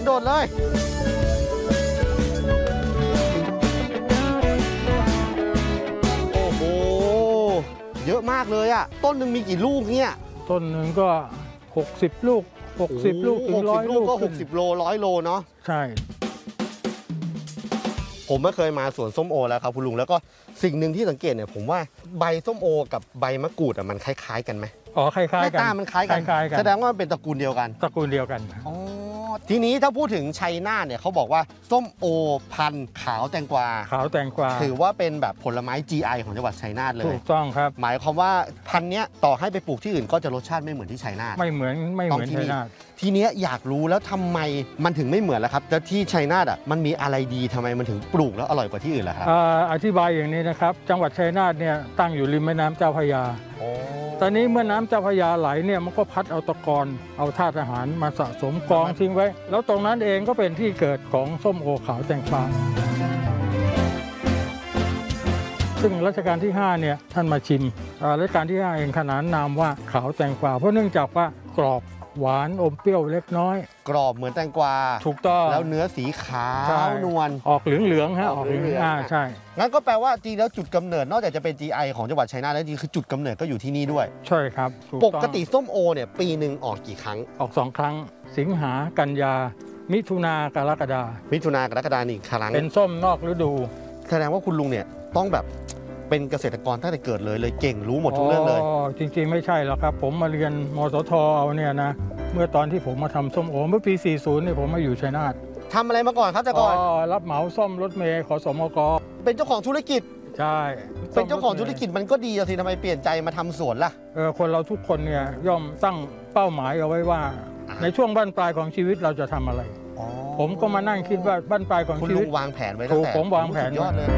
โดดเลยโอ้โหเยอะมากเลยอะต้นหนึ่งมีกี่ลูกเนี่ยต้นหนึ่งก็60 ลูก60 ลูกถึง100 ลูกก็60 โล100 โลเนาะใช่ผมไม่เคยมาสวนส้มโอแล้วครับคุณลุงแล้วก็สิ่งหนึ่งที่สังเกตเนี่ยผมว่าใบส้มโอกับใบมะกรูดมันคล้ายๆกันไหมอ๋อคล้ายๆกันหน้าตามันคล้ายกันแสดงว่ามันเป็นตระกูลเดียวกันตระกูลเดียวกันอ๋อทีนี้ถ้าพูดถึงชัยนาทเนี่ยเขาบอกว่าส้มโอพันธุ์ขาวแตงกวาถือว่าเป็นแบบผลไม้ GI ของจังหวัดชัยนาทเลยถูกต้องครับหมายความว่าพันธุ์เนี้ยต่อให้ไปปลูกที่อื่นก็จะรสชาติไม่เหมือนที่ชัยนาทไม่เหมือนชัยนาททีนี้อยากรู้แล้วทำไมมันถึงไม่เหมือนล่ะครับแต่ที่ชัยนาทมันมีอะไรดีทำไมมันถึงปลูกแล้วอร่อยกว่าที่อื่นล่ะครับอธิบายอย่างนี้นะครับจังหวัดชัยนาทเนี่ยตั้งอยู่ริมแม่น้ำเจ้าพระยาตอนนี้เมื่อน้ำเจ้าพระยาไหลเนี่ยมันก็พัดเอาตะกอนเอาธาตุอาหารมาสะสมกองทิ้งไว้แล้วตรงนั้นเองก็เป็นที่เกิดของส้มโอขาวแตงกวาซึ่งรัชกาลที่5เนี่ยท่านมาชิมรัชกาลที่5เองขนานนามว่าขาวแตงกวาเพราะเนื่องจากว่ากรอบหวานอมเปรี้ยวเล็กน้อยกรอบเหมือนแตงกวาถูกต้องแล้วเนื้อสีขาวนวลออกเหลืองๆฮะออกเหลืองใช่งั้นก็แปลว่าจริงแล้วจุดกำเนิดนอกจากจะเป็น GI ของจังหวัดชัยนาทแล้วจริงคือจุดกำเนิดก็อยู่ที่นี่ด้วยใช่ครับปกติส้มโอเนี่ยปีหนึ่งออกกี่ครั้งออก2 ครั้งสิงหากันยามิถุนากรกฎานี่ครั้งเป็นส้มนอกฤดูแสดงว่าคุณลุงเนี่ยต้องแบบเป็นเกษตรกรตั้งแต่เกิดเลยเก่งรู้หมดทุกเรื่องเลยจริงๆไม่ใช่หรอกครับผมมาเรียนมสทเอาเนี่ยนะเมื่อตอนที่ผมมาทำส้มโอเมื่อปี 40 เนี่ยผมมาอยู่ชัยนาททำอะไรมาก่อนครับแต่ก่อนรับเหมาซ่อมรถเมล์ขสมกเป็นเจ้าของธุรกิจใช่เป็นเจ้าของธุรกิจมันก็ดีสิทำไมเปลี่ยนใจมาทำสวนล่ะคนเราทุกคนเนี่ยย่อมตั้งเป้าหมายเอาไว้ว่าในช่วงบั้นปลายของชีวิตเราจะทำอะไรผมก็มานั่งคิดว่าบั้นปลายของชีวิตคุณลุงวางแผนไว้ตั้งแต่ผมวางแผนยอดเลย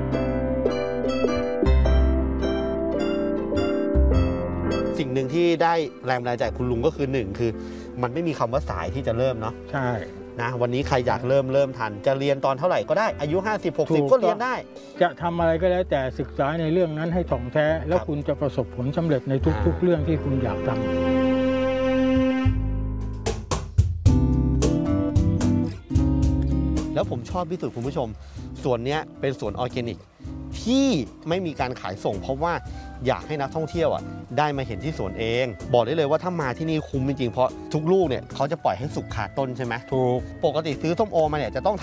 สิ่งหนึ่งที่ได้แรงบันดาลใจคุณลุงก็คือ1คือมันไม่มีคำว่าสายที่จะเริ่มเนาะใช่นะวันนี้ใครอยากเริ่มทันจะเรียนตอนเท่าไหร่ก็ได้อายุ50-60ก็เรียนได้จะทำอะไรก็แล้วแต่ศึกษาในเรื่องนั้นให้ถ่องแท้แล้วคุณจะประสบผลสำเร็จในทุกๆเรื่องที่คุณอยากทำแล้วผมชอบที่สุดคุณผู้ชมสวนนี้เป็นสวนออร์แกนิกที่ไม่มีการขายส่งเพราะว่าอยากให้นักท่องเที่ยวได้มาเห็นที่สวนเองบอกได้เลยว่าถ้ามาที่นี่คุ้มจริงๆเพราะทุกลูกเนี่ยเขาจะปล่อยให้สุกคาต้นใช่ไหมถูกปกติซื้อส้มโอมาเนี่ยจะต้อง